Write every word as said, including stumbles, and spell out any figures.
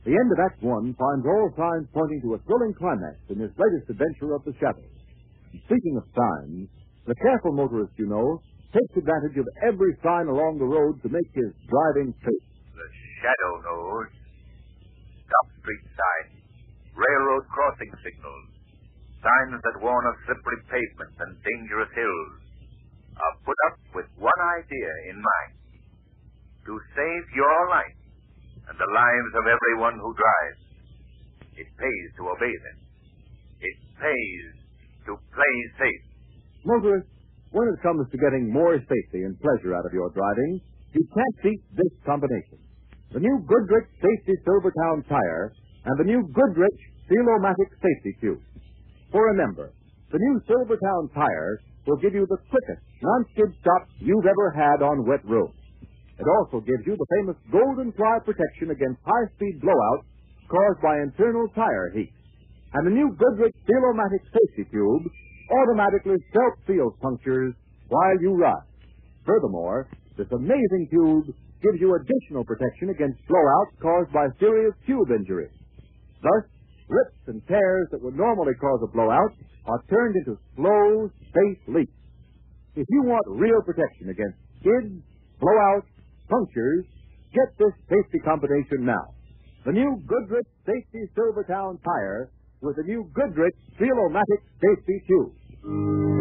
The end of Act One finds all signs pointing to a thrilling climax in this latest adventure of the Shadow. Speaking of signs, the careful motorist, you know, takes advantage of every sign along the road to make his driving safe. The Shadow knows. Stop street signs, railroad crossing signals, signs that warn of slippery pavements and dangerous hills are put up with one idea in mind: to save your life and the lives of everyone who drives. It pays to obey them. It pays to play safe. Motorists, when it comes to getting more safety and pleasure out of your driving, you can't beat this combination: the new Goodrich Safety Silvertown Tire and the new Goodrich Seal-O-Matic Safety Tube. For remember, the new Silvertown Tire will give you the quickest non-skid stop you've ever had on wet roads. It also gives you the famous Golden Fly protection against high-speed blowouts caused by internal tire heat. And the new Goodrich Seal-O-Matic Safety Tube automatically self-seals punctures while you ride. Furthermore, this amazing tube gives you additional protection against blowouts caused by serious tube injuries. Thus, rips and tears that would normally cause a blowout are turned into slow, safe leaks. If you want real protection against skids, blowouts, punctures, get this safety combination now. The new Goodrich Safety Silvertown Tire with the new Goodrich Seal-O-Matic Safety Tube.